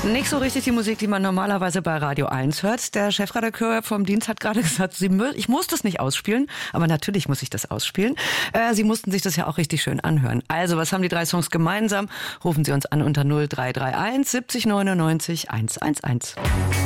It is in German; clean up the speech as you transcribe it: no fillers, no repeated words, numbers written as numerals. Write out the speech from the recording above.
Nicht so richtig die Musik, die man normalerweise bei Radio 1 hört. Der Chefredakteur vom Dienst hat gerade gesagt, ich muss das nicht ausspielen, aber natürlich muss ich das ausspielen. Sie mussten sich das ja auch richtig schön anhören. Also, was haben die 3 Songs gemeinsam? Rufen Sie uns an unter 0331 70 99 111.